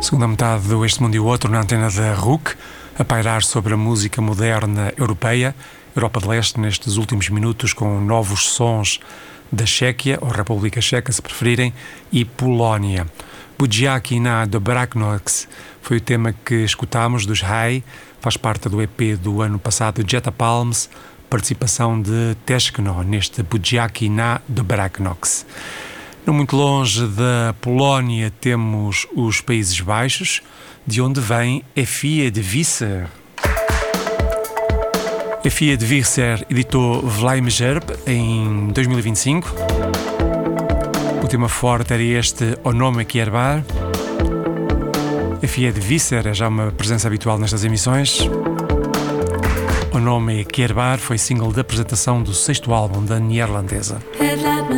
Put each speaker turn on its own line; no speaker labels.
Segunda metade do Este Mundo e o Outro na antena da RUC, a pairar sobre a música moderna europeia, Europa de Leste nestes últimos minutos com novos sons da Chequia, ou República Checa se preferirem, e Polónia. Budziaki na Dobraknox foi o tema que escutámos dos Hai, faz parte do EP do ano passado Jetta Palms, participação de Teshkno neste Budziaki na Dobraknox. Não muito longe da Polónia temos os Países Baixos, de onde vem Efie de Visser. Efie de Visser editou Vlijmsjerp em 2025. O tema forte era este O Nome Kierbar. Efie de Visser é já uma presença habitual nestas emissões. O Nome Kierbar foi single de apresentação do 6º álbum da neerlandesa.